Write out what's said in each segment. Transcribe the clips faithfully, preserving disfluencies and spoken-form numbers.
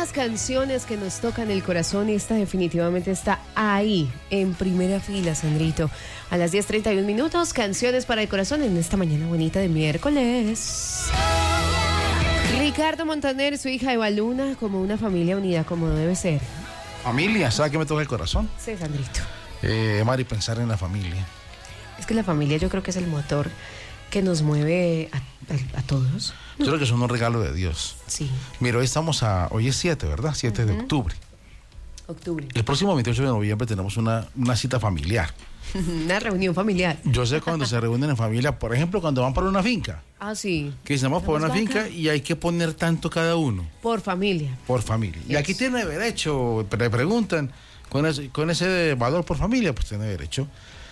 esas canciones que nos tocan el corazón, y esta definitivamente está ahí, en primera fila, Sandrito. A las diez treinta y un minutos, canciones para el corazón en esta mañana bonita de miércoles. Ricardo Montaner, su hija Eva Luna, como una familia unida, como debe ser. Familia, ¿sabe qué me toca el corazón? Sí, Sandrito. Eh, Mari, pensar en la familia. Es que la familia yo creo que es el motor que nos mueve a, a, a todos. Yo creo que es un regalo de Dios. Sí. Mira, hoy estamos a, hoy es siete, ¿verdad? siete uh-huh. de octubre. Octubre. El próximo veintiocho de noviembre tenemos una, una cita familiar. Una reunión familiar. Yo sé cuando se reúnen en familia, por ejemplo, cuando van para una finca. Ah, sí. Que dicen, vamos para una acá? finca y hay que poner tanto cada uno. Por familia. Por familia. Yes. Y aquí tiene derecho, le preguntan, con ese, con ese valor por familia, pues tiene derecho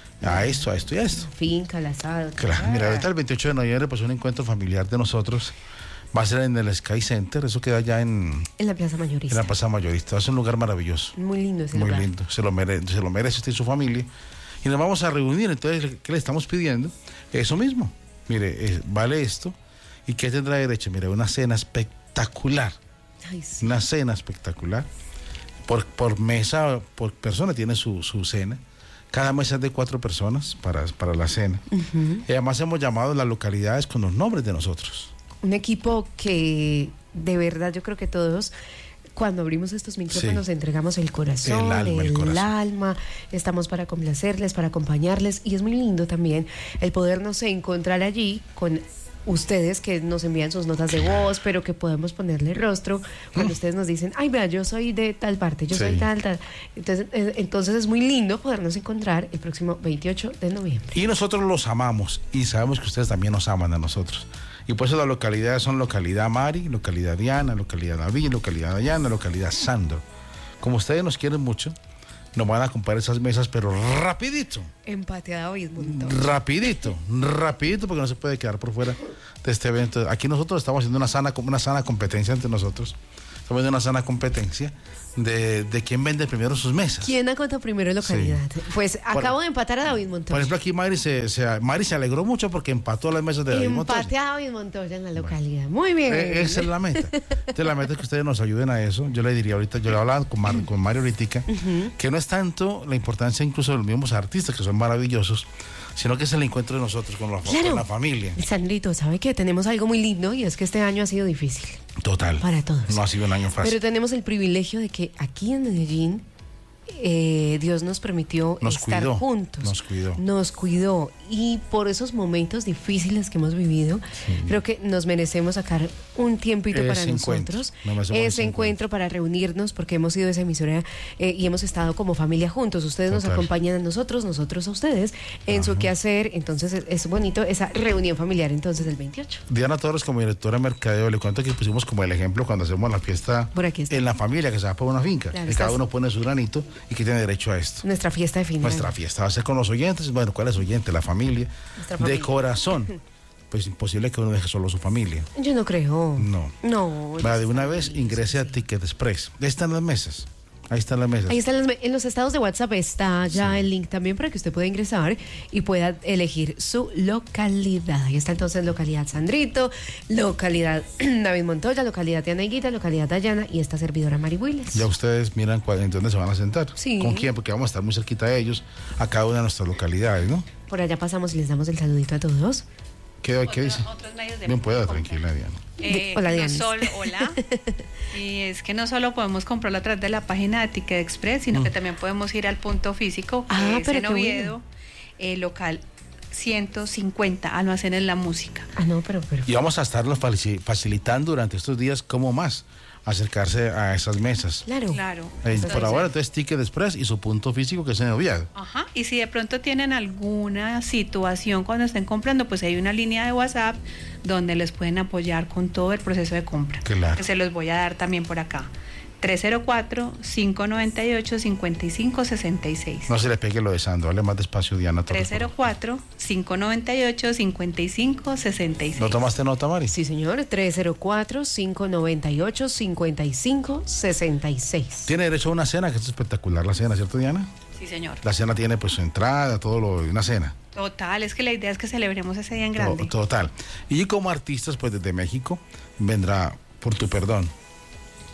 a esto, a esto y a esto. Finca, la asado. Claro, mira, ahorita el veintiocho de noviembre, pues un encuentro familiar de nosotros. Va a ser en el Sky Center, eso queda allá en... En la Plaza Mayorista. En la Plaza Mayorista, es un lugar maravilloso. Muy lindo ese Muy lugar. Muy lindo, se lo, mere, se lo merece usted y su familia. Y nos vamos a reunir, entonces, ¿qué le estamos pidiendo? Eso mismo, mire, eh, vale esto, ¿y qué tendrá derecho? Mire, una cena espectacular. Ay, sí. Una cena espectacular. Por, por mesa, por persona tiene su, su cena. Cada mesa es de cuatro personas para, para la cena. Uh-huh. Y además hemos llamado las localidades con los nombres de nosotros. Un equipo que de verdad yo creo que todos, cuando abrimos estos micrófonos, sí, entregamos el corazón, el, alma, el, el corazón. alma, estamos para complacerles, para acompañarles, y es muy lindo también el podernos encontrar allí con ustedes que nos envían sus notas de voz, pero que podemos ponerle rostro cuando mm. ustedes nos dicen, ay, vea, yo soy de tal parte, yo sí. soy tal, tal. Entonces, eh, entonces es muy lindo podernos encontrar el próximo veintiocho de noviembre. Y nosotros los amamos y sabemos que ustedes también nos aman a nosotros. Y por eso las localidades son localidad Mari, localidad Diana, localidad David, localidad Dayana, localidad Sandro. Como ustedes nos quieren mucho, nos van a comprar esas mesas, pero rapidito. Empateado y Rapidito, rapidito, porque no se puede quedar por fuera de este evento. Aquí nosotros estamos haciendo una sana, una sana competencia entre nosotros. Estamos haciendo una sana competencia de, de quién vende primero sus mesas. ¿Quién acota primero localidad? Sí. Pues acabo por, de empatar a David Montoya. Por ejemplo, aquí Mari se, se, Mari se alegró mucho porque empató las mesas de David Montoya. Empaté a David Montoya en la localidad. Bueno, muy bien. Eh, esa es la meta. Entonces la meta es que ustedes nos ayuden a eso. Yo le diría ahorita, yo le hablaba con, Mar, con Mario ahorita, uh-huh. que no es tanto la importancia incluso de los mismos artistas, que son maravillosos, sino que es el encuentro de nosotros con la, claro. con la familia. Sandrito, ¿sabe qué? Tenemos algo muy lindo y es que este año ha sido difícil. Total. Para todos. No ha sido un año fácil. Pero tenemos el privilegio de que aquí en Medellín eh, Dios nos permitió nos estar cuidó, juntos. Nos cuidó. Nos cuidó. Y por esos momentos difíciles que hemos vivido, sí. creo que nos merecemos sacar un tiempito ese para nosotros. No ese encuentro. encuentro para reunirnos, porque hemos sido esa emisora eh, y hemos estado como familia juntos. Ustedes Total. Nos acompañan a nosotros, nosotros a ustedes en Ajá. su quehacer. Entonces es, es bonito esa reunión familiar entonces el veintiocho. Diana Torres, como directora de mercadeo, le cuento que pusimos como el ejemplo cuando hacemos la fiesta en la familia, que se va por una finca. Claro, y cada uno pone su granito y que tiene derecho a esto. Nuestra fiesta de fin de Nuestra año. fiesta va a ser con los oyentes. Bueno, ¿cuál es oyente? La familia. familia. De corazón. Pues imposible que uno deje solo a su familia. Yo no creo. No. No. Va, de una vez ingrese a Ticket Express. Ahí están las mesas. Ahí están las mesas. Ahí están las mesas. En los estados de WhatsApp está ya sí. el link también para que usted pueda ingresar y pueda elegir su localidad. Ahí está entonces localidad Sandrito, localidad David Montoya, localidad Diana Higuita, localidad Dayana y esta servidora Mari Willes. Ya ustedes miran cuál, en dónde se van a sentar. Sí. ¿Con quién? Porque vamos a estar muy cerquita de ellos, a cada una de nuestras localidades, ¿no? Por allá pasamos y les damos el saludito a todos. ¿Qué, Otra, ¿qué dice? Otros medios de Bien pueda, tranquila, Diana. Eh, hola, no Diana. Solo, hola. Y es que no solo podemos comprarlo a través de la página de Ticket Express, sino mm. que también podemos ir al punto físico, que ah, es en Oviedo, bueno. eh, local ciento cincuenta, almacenes La Música. Ah, no, pero, pero. Y vamos a estarlos facilitando durante estos días cómo más acercarse a esas mesas. Claro. Claro. Eh, por ahora, entonces, Ticket Express y su punto físico que es en Oviedo. Ajá. Y si de pronto tienen alguna situación cuando estén comprando, pues hay una línea de WhatsApp donde les pueden apoyar con todo el proceso de compra. Claro. Que se los voy a dar también por acá. tres cero cuatro, cinco nueve ocho, cinco cinco seis seis. No se le pegue lo de Sandro, hable más despacio, Diana. tres cero cuatro, cinco nueve ocho, cinco cinco seis seis. ¿No tomaste nota, Mari? Sí, señor, tres cero cuatro, cinco nueve ocho, cinco cinco seis seis. Tiene derecho a una cena, que es espectacular la cena, ¿cierto, Diana? Sí, señor. La cena tiene pues su entrada, todo lo de una cena. Total, es que la idea es que celebremos ese día en grande. Total. Y como artistas, pues desde México, vendrá Por Tu Perdón.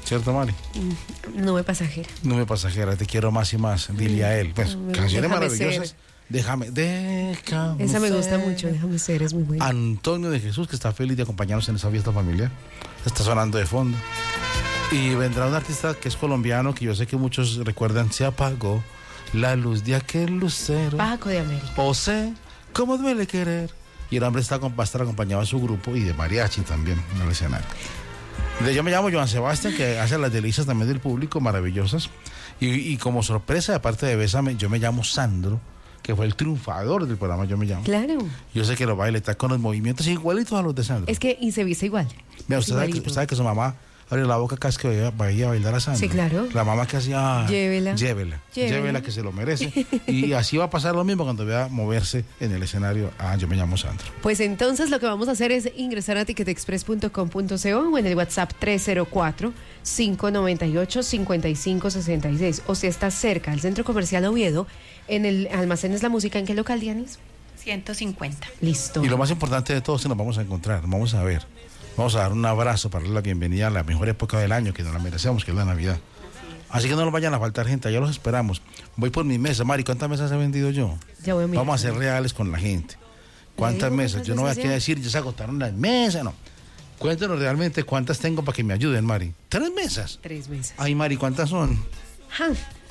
¿Cierto, Mari? Nube pasajera. Nube pasajera, te quiero más y más. Dile a él. Pues, Déjame canciones maravillosas. Ser. Déjame, déjame. Esa me ser. gusta mucho, déjame ser, es muy buena. Antonio de Jesús, que está feliz de acompañarnos en esa fiesta familiar. Está sonando de fondo. Y vendrá un artista que es colombiano, que yo sé que muchos recuerdan. Se apagó la luz de aquel lucero. Paco de América. O sé cómo duele querer. Y el hombre está, va a estar acompañado de su grupo y de mariachi también en el escenario. De, yo me llamo Joan Sebastián, que hace las delicias también del público, maravillosas. Y, y como sorpresa, aparte de Bésame, yo me llamo Sandro, que fue el triunfador del programa Yo Me Llamo. Claro. Yo sé que lo baila, está con los movimientos igualitos a los de Sandro. Es que, y se viste igual. Mira, usted sabe que, usted sabe que su mamá abre la boca cada vez que vaya, vaya a bailar a Sandro. Sí, claro. La mamá que hacía... Llévela. Llévela. Llévela. Llévela, que se lo merece. Y así va a pasar lo mismo cuando vea moverse en el escenario a Yo Me Llamo Sandro. Pues entonces lo que vamos a hacer es ingresar a ticketexpress punto com punto co o en el WhatsApp tres cero cuatro, cinco nueve ocho, cinco cinco seis seis. O si estás cerca del Centro Comercial Oviedo, en el Almacenes La Música, ¿en qué local, Dianis? ciento cincuenta. Listo. Y lo más importante de todo es que nos vamos a encontrar, nos vamos a ver. Vamos a dar un abrazo para darle la bienvenida a la mejor época del año, que nos la merecemos, que es la Navidad. Así que no nos vayan a faltar gente, ya los esperamos. Voy por mi mesa. Mari, ¿cuántas mesas he vendido yo? Ya voy a mirar. Vamos a ser reales con la gente. ¿Cuántas digo, mesas? ¿cuántas Yo no voy a mesas querer ya? decir, ya se agotaron las mesas, no. Cuéntanos realmente cuántas tengo para que me ayuden, Mari. ¿Tres mesas? Tres meses. Ay, Mari, ¿cuántas son? Ja.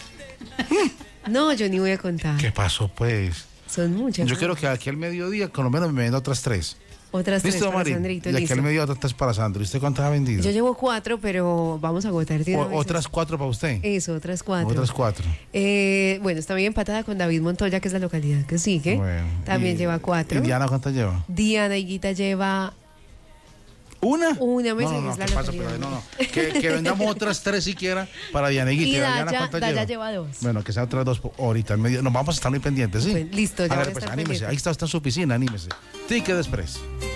No, yo ni voy a contar. ¿Qué pasó, pues? Son muchas. Yo ¿no? quiero que aquí al mediodía, con lo menos me venda otras tres. Otras tres ¿Listo, para Mari? Sandrito, Y aquí listo. al mediodía otras tres para Sandro. ¿Y usted cuántas ha vendido? Yo llevo cuatro, pero vamos a agotar de una O- vez. otras cuatro para usted. Eso, otras cuatro. Otras cuatro. Eh, bueno, está bien empatada con David Montoya, que es la localidad que sigue. Bueno, También y- lleva cuatro. ¿Y Diana cuántas lleva? Diana Higuita lleva ¿Una? Una mesa, no, no, que no, es la ¿qué pasa? localidad. Pero, no, no. Que, que vendamos otras tres siquiera para Dianeguita. Y ¿Diana Daya, cuántas Daya lleva? lleva dos. Bueno, que sean otras dos por- ahorita. al medio. Nos vamos a estar muy pendientes, ¿sí? Pues, listo, ya A voy ver, a pues, estar anímese. pendiente. Ahí está, está en su piscina, anímese. Ticket Express.